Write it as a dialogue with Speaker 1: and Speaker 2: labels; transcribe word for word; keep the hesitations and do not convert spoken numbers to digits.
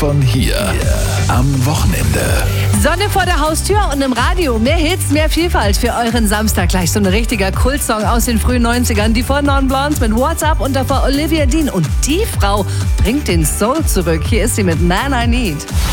Speaker 1: von hier. Am Wochenende.
Speaker 2: Sonne vor der Haustür und im Radio. Mehr Hits, mehr Vielfalt für euren Samstag. Gleich so ein richtiger Kultsong aus den frühen neunzigern. Die Four Non Blondes mit What's Up und davor Olivia Dean. Und die Frau bringt den Soul zurück. Hier ist sie mit Man I Need.